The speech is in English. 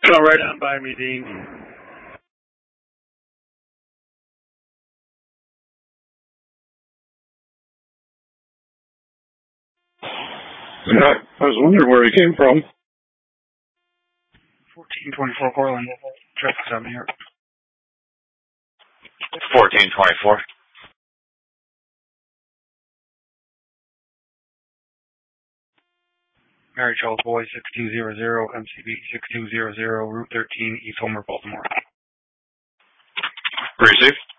Come right on by me, Dean. Yeah, I was wondering where he came from. 1424 Cortland. Traffic stop here. 1424. Mary Charles Boy 6200, MCB 6200, Route 13, East Homer, Baltimore. Received.